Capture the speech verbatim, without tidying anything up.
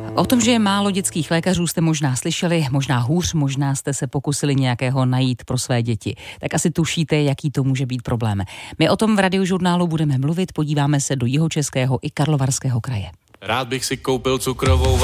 O tom, že je málo dětských lékařů, jste možná slyšeli, možná hůř, možná jste se pokusili nějakého najít pro své děti. Tak asi tušíte, jaký to může být problém. My o tom v Radiožurnálu budeme mluvit, podíváme se do Jihočeského i Karlovarského kraje. Rád bych si koupil cukrovou